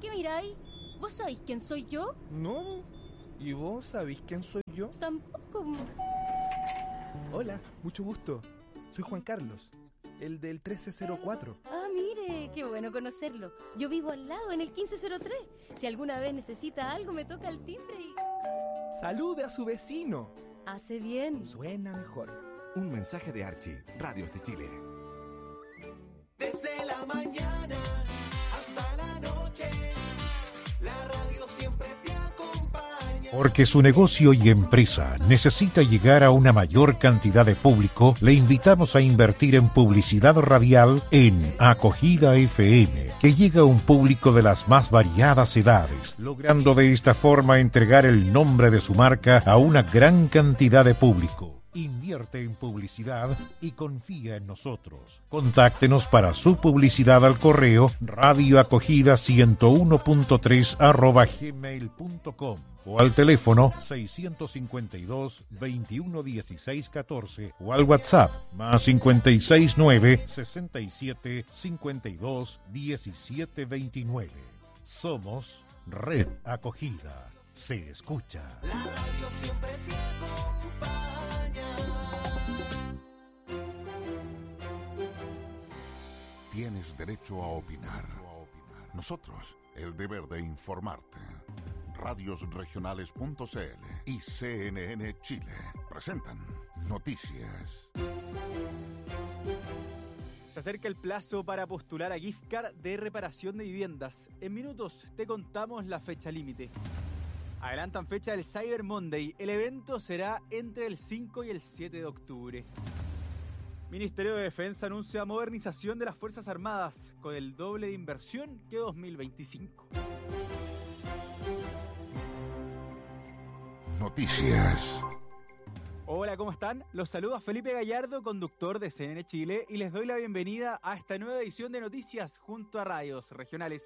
¿Qué miráis? ¿Vos sabéis quién soy yo? No. ¿Y vos sabéis quién soy yo? Tampoco. Hola, mucho gusto. Soy Juan Carlos, el del 1304. Ah, mire, qué bueno conocerlo. Yo vivo al lado, en el 1503. Si alguna vez necesita algo, me toca el timbre y... ¡Salude a su vecino! Hace bien. Suena mejor. Un mensaje de Archie, Radios de Chile. Desde la mañana hasta la noche, la radio siempre te acompaña. Porque su negocio y empresa necesita llegar a una mayor cantidad de público, le invitamos a invertir en publicidad radial en Acogida FM, que llega a un público de las más variadas edades, logrando de esta forma entregar el nombre de su marca a una gran cantidad de público. Invierte en publicidad y confía en nosotros. Contáctenos para su publicidad al correo radioacogida101.3@gmail.com o al teléfono 652-2116-14 o al WhatsApp más 569-67-52-1729. Somos Red Acogida. Se escucha. La radio siempre te acompaña. Tienes derecho a opinar. Nosotros, el deber de informarte. Radiosregionales.cl y CNN Chile presentan Noticias. Se acerca el plazo para postular a gift card de reparación de viviendas. En minutos te contamos la fecha límite. Adelantan fecha del Cyber Monday. El evento será entre el 5 y el 7 de octubre. Ministerio de Defensa anuncia modernización de las Fuerzas Armadas con el doble de inversión que 2025. Noticias. Hola, ¿cómo están? Los saluda Felipe Gallardo, conductor de CNN Chile, y les doy la bienvenida a esta nueva edición de Noticias junto a Radios Regionales.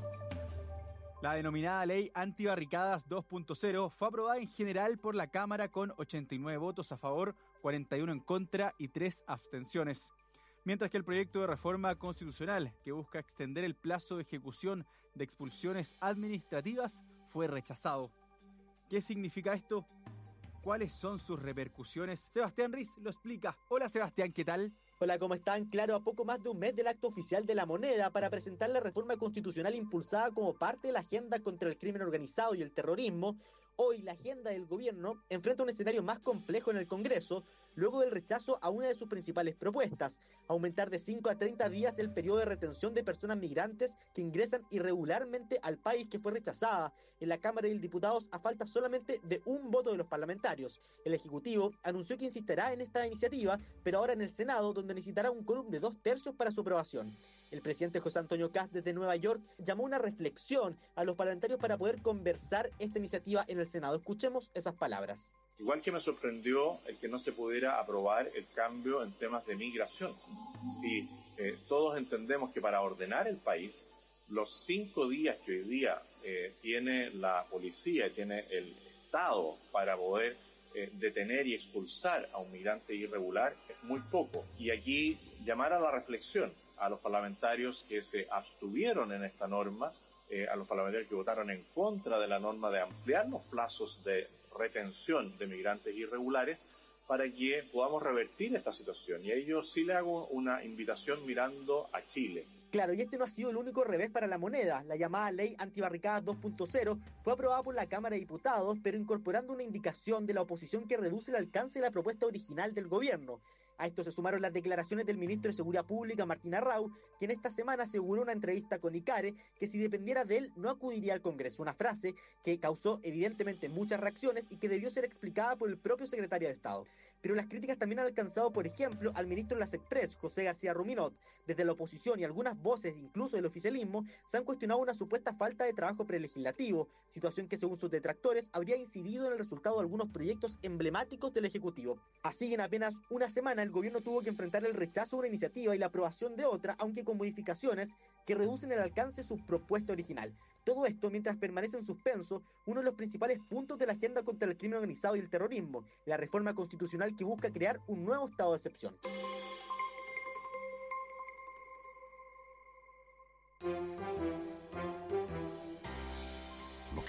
La denominada Ley Antibarricadas 2.0 fue aprobada en general por la Cámara con 89 votos a favor, 41 en contra y 3 abstenciones. Mientras que el proyecto de reforma constitucional que busca extender el plazo de ejecución de expulsiones administrativas fue rechazado. ¿Qué significa esto? ¿Cuáles son sus repercusiones? Sebastián Riz lo explica. Hola Sebastián, ¿qué tal? Hola, ¿cómo están? Claro, a poco más de un mes del acto oficial de la moneda para presentar la reforma constitucional impulsada como parte de la agenda contra el crimen organizado y el terrorismo, hoy la agenda del gobierno enfrenta un escenario más complejo en el Congreso, luego del rechazo a una de sus principales propuestas, aumentar de 5 a 30 días el periodo de retención de personas migrantes que ingresan irregularmente al país, que fue rechazada en la Cámara de Diputados a falta solamente de un voto de los parlamentarios. El Ejecutivo anunció que insistirá en esta iniciativa, pero ahora en el Senado, donde necesitará un quórum de 2/3 para su aprobación. El presidente José Antonio Kast desde Nueva York llamó a una reflexión a los parlamentarios para poder conversar esta iniciativa en el Senado. Escuchemos esas palabras. Igual que me sorprendió el que no se pudiera aprobar el cambio en temas de migración. Si todos entendemos que para ordenar el país, los 5 días que hoy día tiene la policía y tiene el Estado para poder detener y expulsar a un migrante irregular es muy poco. Y aquí llamar a la reflexión a los parlamentarios que se abstuvieron en esta norma, a los parlamentarios que votaron en contra de la norma de ampliar los plazos de retención de migrantes irregulares para que podamos revertir esta situación. Y a ellos sí le hago una invitación mirando a Chile. Claro, y este no ha sido el único revés para la moneda. La llamada Ley Antibarricadas 2.0 fue aprobada por la Cámara de Diputados, pero incorporando una indicación de la oposición que reduce el alcance de la propuesta original del gobierno. A esto se sumaron las declaraciones del ministro de Seguridad Pública, Martín Arrau, quien esta semana aseguró en una entrevista con Icare que si dependiera de él no acudiría al Congreso. Una frase que causó evidentemente muchas reacciones y que debió ser explicada por el propio secretario de Estado. Pero las críticas también han alcanzado, por ejemplo, al ministro de las Express, José García Ruminot. Desde la oposición y algunas voces, incluso del oficialismo, se han cuestionado una supuesta falta de trabajo prelegislativo, situación que según sus detractores habría incidido en el resultado de algunos proyectos emblemáticos del Ejecutivo. Así, en apenas una semana, el gobierno tuvo que enfrentar el rechazo de una iniciativa y la aprobación de otra, aunque con modificaciones que reducen el alcance de su propuesta original. Todo esto mientras permanece en suspenso uno de los principales puntos de la agenda contra el crimen organizado y el terrorismo, la reforma constitucional que busca crear un nuevo estado de excepción.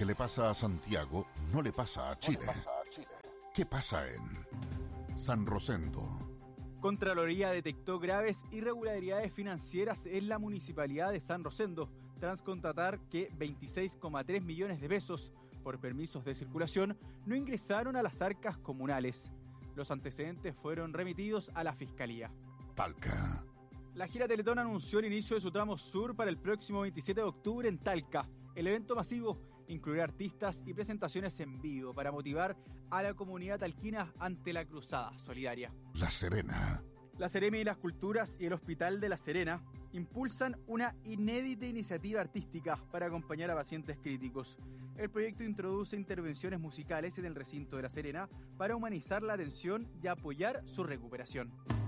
que le pasa a Santiago no le pasa a Chile. ¿Qué pasa en San Rosendo? Contraloría detectó graves irregularidades financieras en la municipalidad de San Rosendo, tras constatar que 26,3 millones de pesos por permisos de circulación no ingresaron a las arcas comunales. Los antecedentes fueron remitidos a la Fiscalía. Talca. La gira Teletón anunció el inicio de su tramo sur para el próximo 27 de octubre en Talca. El evento masivo incluirá artistas y presentaciones en vivo para motivar a la comunidad talquina ante la cruzada solidaria. La Serena. La Seremi de las Culturas y el Hospital de La Serena impulsan una inédita iniciativa artística para acompañar a pacientes críticos. El proyecto introduce intervenciones musicales en el recinto de La Serena para humanizar la atención y apoyar su recuperación.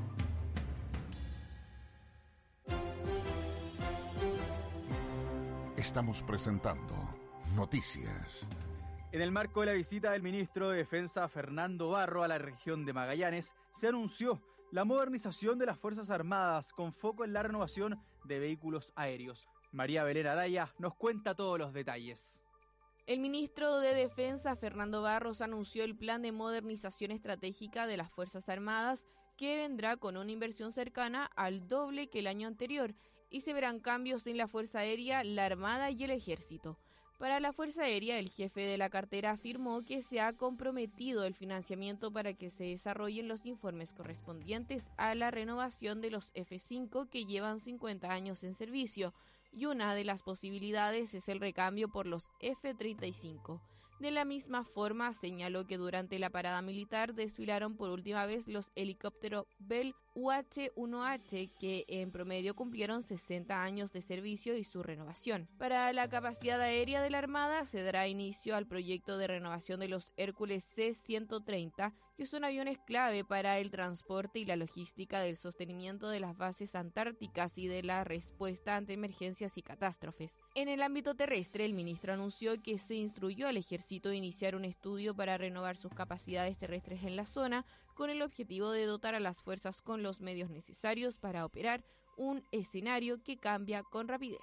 Estamos presentando Noticias. En el marco de la visita del ministro de Defensa Fernando Barro a la región de Magallanes, se anunció la modernización de las Fuerzas Armadas con foco en la renovación de vehículos aéreos. María Belén Araya nos cuenta todos los detalles. El ministro de Defensa Fernando Barros anunció el plan de modernización estratégica de las Fuerzas Armadas, que vendrá con una inversión cercana al doble que el año anterior, y se verán cambios en la Fuerza Aérea, la Armada y el Ejército. Para la Fuerza Aérea, el jefe de la cartera afirmó que se ha comprometido el financiamiento para que se desarrollen los informes correspondientes a la renovación de los F-5 que llevan 50 años en servicio, y una de las posibilidades es el recambio por los F-35. De la misma forma, señaló que durante la parada militar desfilaron por última vez los helicópteros Bell UH-1H, que en promedio cumplieron 60 años de servicio y su renovación. Para la capacidad aérea de la Armada se dará inicio al proyecto de renovación de los Hércules C-130, que son aviones clave para el transporte y la logística del sostenimiento de las bases antárticas y de la respuesta ante emergencias y catástrofes. En el ámbito terrestre, el ministro anunció que se instruyó al Ejército a iniciar un estudio para renovar sus capacidades terrestres en la zona, con el objetivo de dotar a las fuerzas con los medios necesarios para operar un escenario que cambia con rapidez.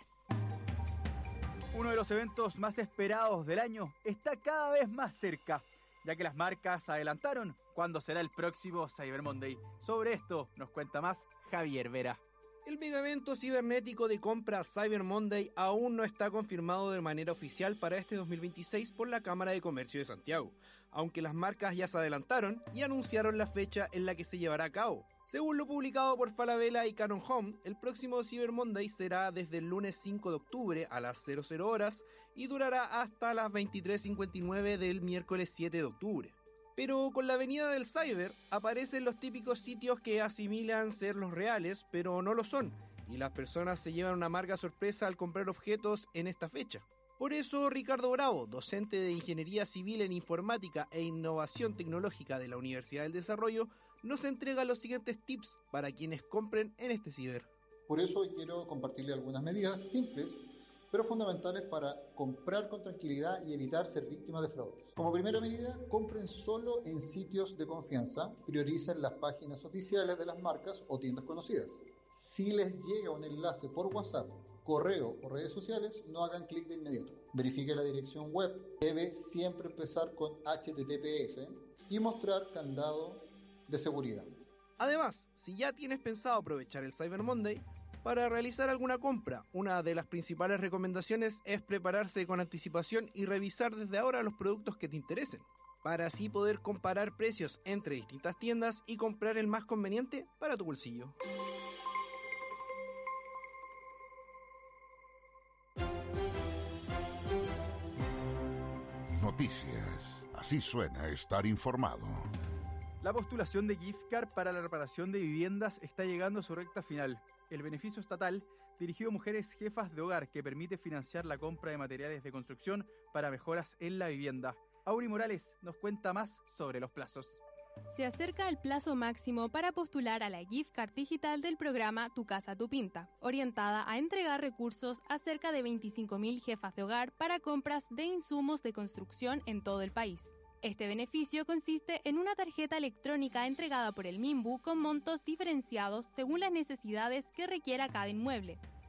Uno de los eventos más esperados del año está cada vez más cerca, ya que las marcas adelantaron cuándo será el próximo Cyber Monday. Sobre esto nos cuenta más Javier Vera. El mega evento cibernético de compras Cyber Monday aún no está confirmado de manera oficial para este 2026 por la Cámara de Comercio de Santiago, aunque las marcas ya se adelantaron y anunciaron la fecha en la que se llevará a cabo. Según lo publicado por Falabella y Canon Home, el próximo Cyber Monday será desde el lunes 5 de octubre a las 00 horas y durará hasta las 23:59 del miércoles 7 de octubre. Pero con la venida del cyber aparecen los típicos sitios que asimilan ser los reales, pero no lo son, y las personas se llevan una amarga sorpresa al comprar objetos en esta fecha. Por eso, Ricardo Bravo, docente de Ingeniería Civil en Informática e Innovación Tecnológica de la Universidad del Desarrollo, nos entrega los siguientes tips para quienes compren en este ciber. Por eso hoy quiero compartirle algunas medidas simples, pero fundamentales para comprar con tranquilidad y evitar ser víctimas de fraudes. Como primera medida, compren solo en sitios de confianza, prioricen las páginas oficiales de las marcas o tiendas conocidas. Si les llega un enlace por WhatsApp, correo o redes sociales, no hagan clic de inmediato. Verifique la dirección web. Debe siempre empezar con HTTPS y mostrar candado de seguridad. Además, si ya tienes pensado aprovechar el Cyber Monday para realizar alguna compra, una de las principales recomendaciones es prepararse con anticipación y revisar desde ahora los productos que te interesen, para así poder comparar precios entre distintas tiendas y comprar el más conveniente para tu bolsillo. Noticias. Así suena estar informado. La postulación de gift card para la reparación de viviendas está llegando a su recta final. El beneficio estatal, dirigido a mujeres jefas de hogar, que permite financiar la compra de materiales de construcción para mejoras en la vivienda. Auri Morales nos cuenta más sobre los plazos. Se acerca el plazo máximo para postular a la gift card digital del programa Tu Casa Tu Pinta, orientada a entregar recursos a cerca de 25.000 jefas de hogar para compras de insumos de construcción en todo el país. Este beneficio consiste en una tarjeta electrónica entregada por el MIMBU con montos diferenciados según las necesidades que requiera cada inmueble.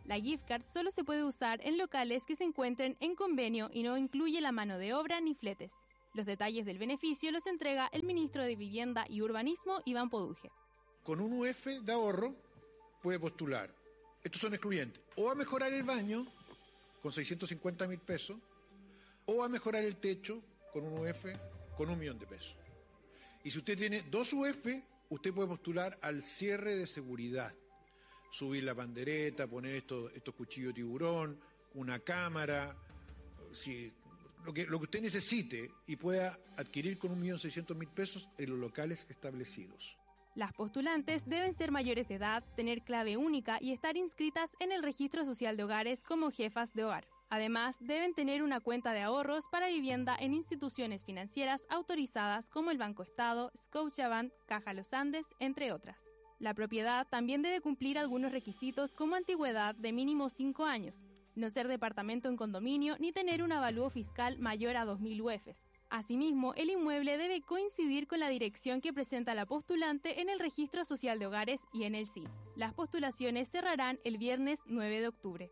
La gift card solo se puede usar en locales que se encuentren en convenio y no incluye la mano de obra ni fletes. Los detalles del beneficio los entrega el ministro de Vivienda y Urbanismo, Iván Poduje. Con un UF de ahorro puede postular, estos son excluyentes, o a mejorar el baño con 650.000 pesos, o a mejorar el techo con un UF con 1 millón de pesos. Y si usted tiene 2 UF, usted puede postular al cierre de seguridad. Subir la pandereta, poner estos cuchillos de tiburón, una cámara, lo que usted necesite y pueda adquirir con 1.600.000 pesos en los locales establecidos. Las postulantes deben ser mayores de edad, tener clave única y estar inscritas en el Registro Social de Hogares como jefas de hogar. Además, deben tener una cuenta de ahorros para vivienda en instituciones financieras autorizadas como el Banco Estado, Scotiabank, Caja Los Andes, entre otras. La propiedad también debe cumplir algunos requisitos como antigüedad de mínimo 5 años, no ser departamento en condominio ni tener un avalúo fiscal mayor a 2.000 UFs. Asimismo, el inmueble debe coincidir con la dirección que presenta la postulante en el Registro Social de Hogares y en el SIN. Las postulaciones cerrarán el viernes 9 de octubre.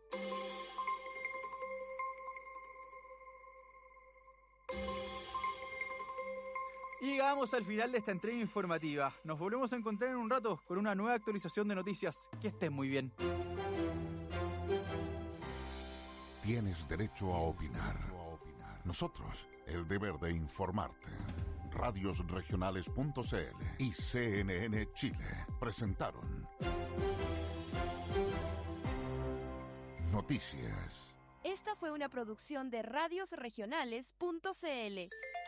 Y llegamos al final de esta entrega informativa. Nos volvemos a encontrar en un rato con una nueva actualización de noticias. Que estén muy bien. Tienes derecho a opinar. Nosotros, el deber de informarte. Radiosregionales.cl y CNN Chile presentaron Noticias. Esta fue una producción de Radiosregionales.cl.